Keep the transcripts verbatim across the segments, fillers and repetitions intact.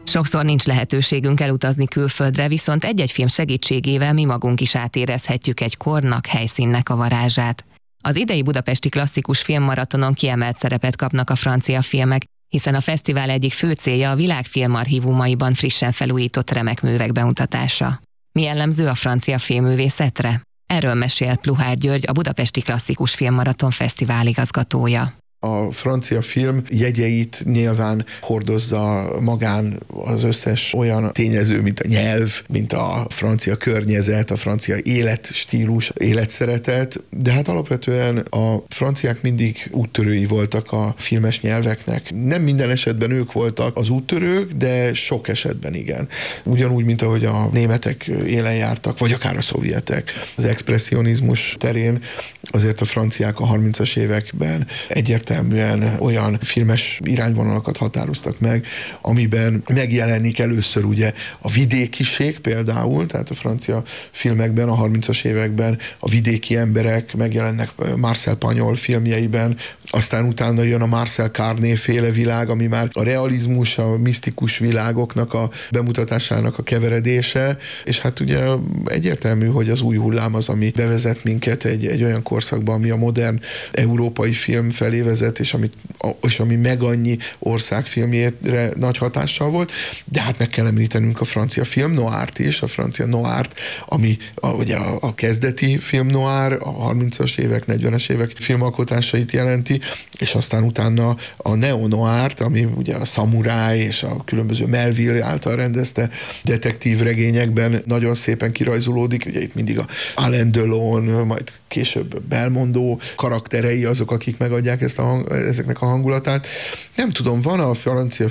Sokszor nincs lehetőségünk elutazni külföldre, viszont egy-egy film segítségével mi magunk is átérezhetjük egy kornak, helyszínnek a varázsát. Az idei budapesti klasszikus filmmaratonon kiemelt szerepet kapnak a francia filmek, hiszen a fesztivál egyik fő célja a világ filmarchívumaiban frissen felújított remek művek bemutatása. Mi jellemző a francia filmművészetre? Erről mesél Pluhár György, a Budapesti Klasszikus Filmmaraton Fesztivál igazgatója. A francia film jegyeit nyilván hordozza magán az összes olyan tényező, mint a nyelv, mint a francia környezet, a francia életstílus, életszeretet, de hát alapvetően a franciák mindig úttörői voltak a filmes nyelveknek. Nem minden esetben ők voltak az úttörők, de sok esetben igen. Ugyanúgy, mint ahogy a németek élen jártak, vagy akár a szovjetek. Az expresszionizmus terén azért a franciák a harmincas években egyértelműen egyértelműen olyan filmes irányvonalakat határoztak meg, amiben megjelenik először ugye a vidékiség például, tehát a francia filmekben, a harmincas években a vidéki emberek megjelennek Marcel Pagnol filmjeiben, aztán utána jön a Marcel Carné féle világ, ami már a realizmus, a misztikus világoknak a bemutatásának a keveredése, és hát ugye egyértelmű, hogy az új hullám az, ami bevezet minket egy, egy olyan korszakba, ami a modern európai film felé vezet, és ami, és ami meg annyi ország filmjére nagy hatással volt, de hát meg kell említenünk a francia film noirt is, a francia noirt, ami a, ugye a, a kezdeti film noir, a harmincas évek, negyvenes évek filmalkotásait jelenti, és aztán utána a neo-noirt, ami ugye a szamuráj és a különböző Melville által rendezte detektív regényekben nagyon szépen kirajzolódik, ugye itt mindig a Alain Delon, majd később Belmondo karakterei azok, akik megadják ezt a hang, ezeknek a hangulatát. Nem tudom, van a francia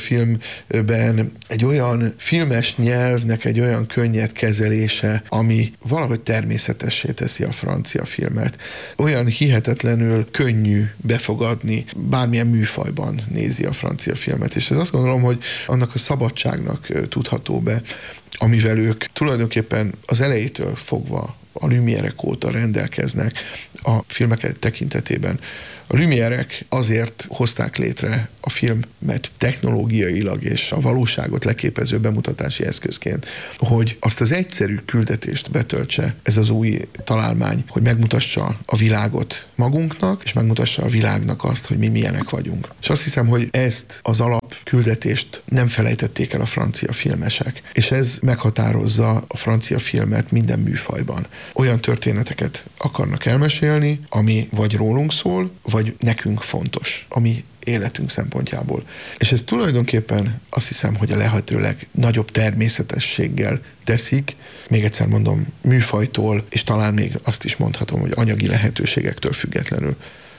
filmben egy olyan filmes nyelvnek egy olyan könnyed kezelése, ami valahogy természetessé teszi a francia filmet. Olyan hihetetlenül könnyű befogadni, bármilyen műfajban nézi a francia filmet, és ez azt gondolom, hogy annak a szabadságnak tudható be, amivel ők tulajdonképpen az elejétől fogva a Lumière-ek óta rendelkeznek a filmeket tekintetében. A Lumière-ek azért hozták létre a filmet technológiailag és a valóságot leképező bemutatási eszközként, hogy azt az egyszerű küldetést betöltse ez az új találmány, hogy megmutassa a világot magunknak, és megmutassa a világnak azt, hogy mi milyenek vagyunk. És azt hiszem, hogy ezt az alapküldetést nem felejtették el a francia filmesek, és ez meghatározza a francia filmet minden műfajban. Olyan történeteket akarnak elmesélni, ami vagy rólunk szól, vagy nekünk fontos, ami életünk szempontjából. És ez tulajdonképpen azt hiszem, hogy a lehetőleg nagyobb természetességgel teszik, még egyszer mondom, műfajtól, és talán még azt is mondhatom, hogy anyagi lehetőségektől függetlenül.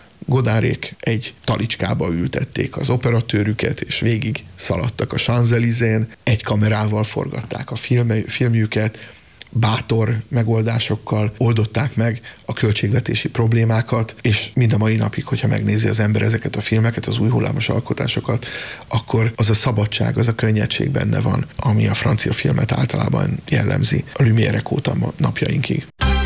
Godárék egy talicskába ültették az operatőrüket, és végig szaladtak a Champs-Élysén, egy kamerával forgatták a film, filmjüket, bátor megoldásokkal oldották meg a költségvetési problémákat, és mind a mai napig, hogyha megnézi az ember ezeket a filmeket, az új hullámos alkotásokat, akkor az a szabadság, az a könnyedség benne van, ami a francia filmet általában jellemzi a Lumière-ek óta napjainkig.